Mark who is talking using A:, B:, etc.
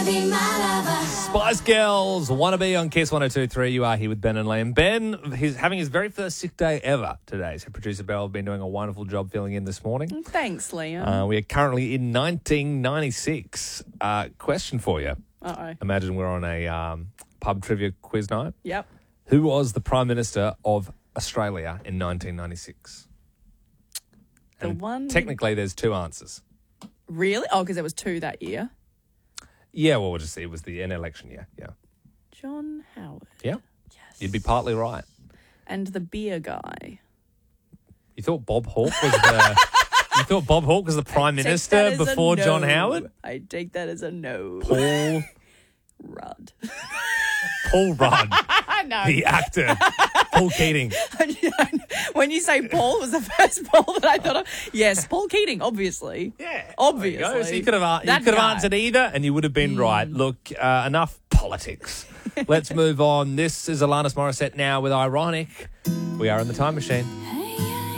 A: be my lover.
B: Spice Girls, Wannabe on Kiss 102.3. You are here with Ben and Liam. Ben, he's having his very first sick day ever today. So producer Belle has been doing a wonderful job filling in this morning.
C: Thanks, Liam.
B: We are currently in 1996. Question for you.
C: Uh-oh.
B: Imagine we're on a pub trivia quiz night.
C: Yep.
B: Who was the Prime Minister of Australia in 1996?
C: The
B: And
C: one...
B: Technically, there's two answers.
C: Really? Oh, because there was two that year.
B: Yeah, well, we'll just see. It was an election year. Yeah.
C: John Howard.
B: Yeah.
C: Yes.
B: You'd be partly right.
C: And the beer guy.
B: You thought Bob Hawke was the... You thought Bob Hawke was the Prime Minister before John Howard?
C: I take that as a no.
B: Paul
C: Rudd.
B: Rudd,
C: No.
B: the actor. Paul Keating.
C: When you say Paul, was the first Paul that I thought of. Yes, Paul Keating, obviously.
B: Yeah.
C: Obviously.
B: There you go. So you could have
C: That guy.
B: answered either and you would have been right. Look, enough politics. Let's move on. This is Alanis Morissette now with Ironic. We are in the time machine.